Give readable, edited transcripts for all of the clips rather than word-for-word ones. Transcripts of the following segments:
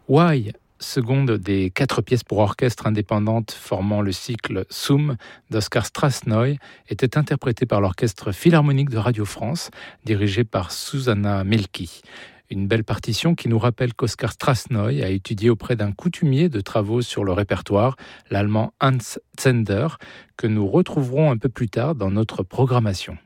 Why, seconde des 4 pièces pour orchestre indépendantes formant le cycle Sum d'Oskar Strassnoy, était interprétée par l'Orchestre Philharmonique de Radio France, dirigé par Susanna Mielke. Une belle partition qui nous rappelle qu'Oskar Strassnoy a étudié auprès d'un coutumier de travaux sur le répertoire, l'allemand Hans Zender, que nous retrouverons un peu plus tard dans notre programmation.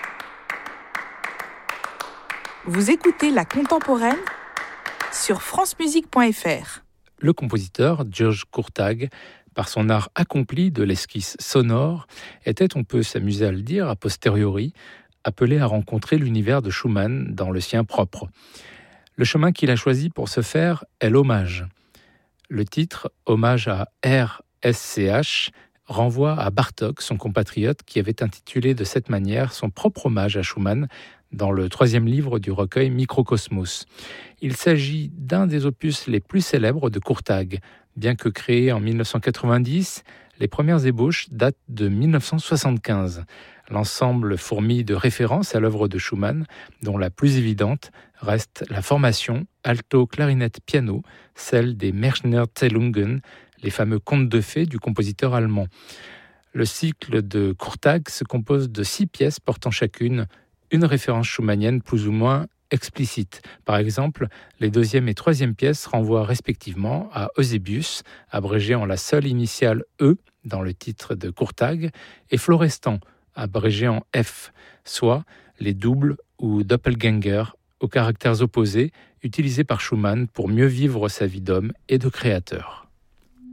Vous écoutez La Contemporaine sur francemusique.fr. Le compositeur, György Kurtág, par son art accompli de l'esquisse sonore, était, on peut s'amuser à le dire, a posteriori, appelé à rencontrer l'univers de Schumann dans le sien propre. Le chemin qu'il a choisi pour ce faire est l'hommage. Le titre, Hommage à RSCH, renvoie à Bartók, son compatriote, qui avait intitulé de cette manière son propre hommage à Schumann dans le 3e livre du recueil Microcosmos. Il s'agit d'un des opus les plus célèbres de Kurtág. Bien que créé en 1990, les premières ébauches datent de 1975. L'ensemble fourmille de références à l'œuvre de Schumann, dont la plus évidente reste la formation alto, clarinette, piano, celle des Märchenerzählungen, les fameux contes de fées du compositeur allemand. Le cycle de Kurtág se compose de 6 pièces portant chacune une référence schumannienne plus ou moins explicite. Par exemple, les 2e et 3e pièces renvoient respectivement à Eusebius, abrégé en la seule initiale E dans le titre de Kurtág, et Florestan, abrégé en F, soit les doubles ou doppelgänger aux caractères opposés utilisés par Schumann pour mieux vivre sa vie d'homme et de créateur.